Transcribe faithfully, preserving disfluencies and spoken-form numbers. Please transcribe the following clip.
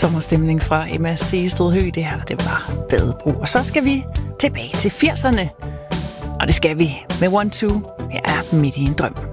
sommerstemning fra Emma Seested Høgh. Det her, det var Badebro. Og så skal vi tilbage til firserne. Og det skal vi med One Two. Jeg er midt i en drøm.